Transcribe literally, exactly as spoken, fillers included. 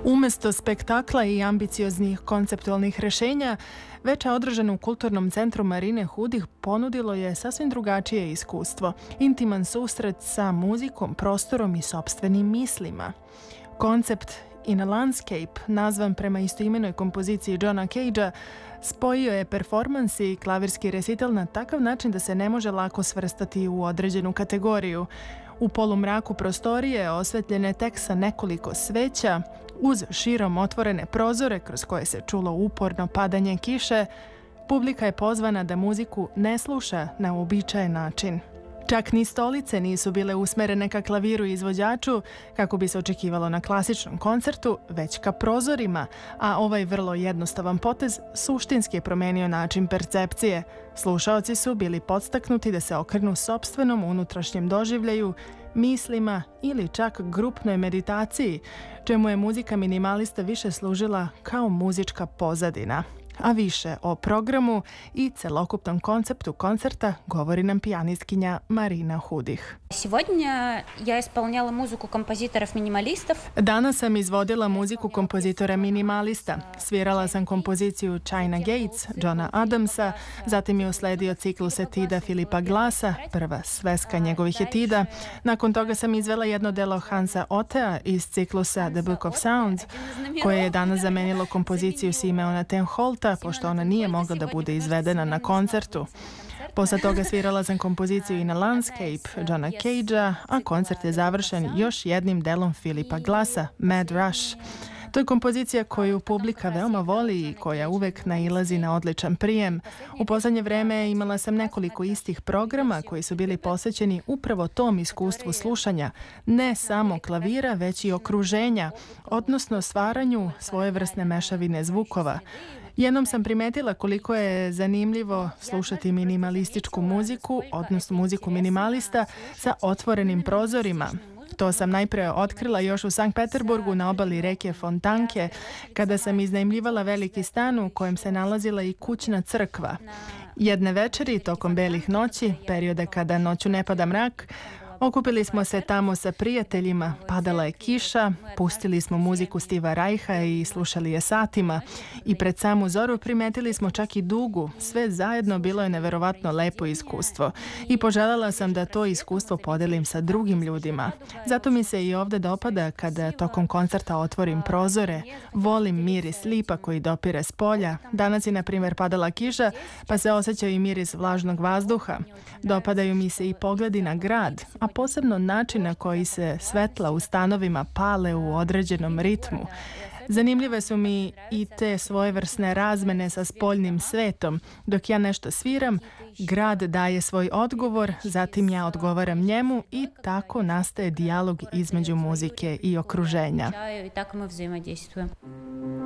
Umesto spektakla i ambicioznih konceptualnih rešenja, večer održano u Kulturnom centru Marine Hudih ponudilo je sasvim drugačije iskustvo, intiman susret sa muzikom, prostorom i sopstvenim mislima. Koncept In a Landscape, nazvan prema istoimenoj kompoziciji Johna Cagea, spojio je performans i klavirski resital na takav način da se ne može lako svrstati u određenu kategoriju. U polumraku prostorije, osvetljene tek sa nekoliko sveća, uz širom otvorene prozore kroz koje se čulo uporno padanje kiše, publika je pozvana da muziku ne sluša na uobičajen način. Čak ni stolice nisu bile usmerene ka klaviru i izvođaču, kako bi se očekivalo na klasičnom koncertu, već ka prozorima, a ovaj vrlo jednostavan potez suštinski je promenio način percepcije. Slušaoci su bili podstaknuti da se okrenu sopstvenom unutrašnjem doživljaju, mislima ili čak grupnoj meditaciji, čemu je muzika minimalista više služila kao muzička pozadina. A više o programu i celokupnom konceptu koncerta govori nam pijanistkinja Marina Hudih. Сегодня я исполняла музыку композиторов-минималистов. Danas sam izvodila muziku kompozitora minimalista. Svirala sam kompoziciju China Gates, Johna Adamsa, zatim je usledio ciklus etida Filipa Glassa, prva sveska njegovih etida. Nakon toga sam izvela jedno delo Hansa Ottea iz ciklusa The Book of Sounds, koje je danas zamenilo kompoziciju Simeona Tenholta, pošto ona nije mogla da bude izvedena na koncertu. Posle toga svirala sam kompoziciju In a Landscape Johna Cagea, a koncert je završen još jednim delom Filipa Glassa, Mad Rush. To je kompozicija koju publika veoma voli i koja uvek nailazi na odličan prijem. U poslednje vreme imala sam nekoliko istih programa koji su bili posvećeni upravo tom iskustvu slušanja, ne samo klavira, već i okruženja, odnosno stvaranju svojevrsne mešavine zvukova. Jednom sam primetila koliko je zanimljivo slušati minimalističku muziku, odnosno muziku minimalista, sa otvorenim prozorima. To sam najpre otkrila još u Sankt Peterburgu na obali reke Fontanke, kada sam iznajmljivala veliki stan u kojem se nalazila i kućna crkva. Jedne večeri, tokom belih noći, perioda kada noću ne pada mrak, okupili smo se tamo sa prijateljima, padala je kiša, pustili smo muziku Steva Reicha i slušali je satima i pred samu zoru primetili smo čak i dugu. Sve zajedno bilo je neverovatno lepo iskustvo i poželjela sam da to iskustvo podelim sa drugim ljudima. Zato mi se i ovde dopada kada tokom koncerta otvorim prozore, volim miris lipa koji dopire s polja. Danas je na primjer padala kiša pa se osjeća i miris vlažnog vazduha. Dopadaju mi se i pogledi na grad, a posebno način na koji se svetla u stanovima pale u određenom ritmu. Zanimljive su mi i te svojevrsne razmene sa spoljnim svetom. Dok ja nešto sviram, grad daje svoj odgovor, zatim ja odgovaram njemu i tako nastaje dijalog između muzike i okruženja. I tako mi взаимодействуем.